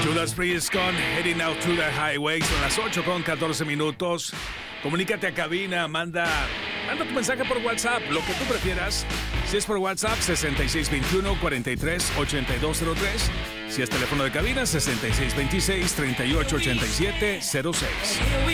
Judas Priest con Heading Out to the Highway. Son las 8:14. Comunícate a cabina, manda tu mensaje por WhatsApp, lo que tú prefieras. Si es por WhatsApp, 6621-438203. Si es teléfono de cabina, 6626-388706.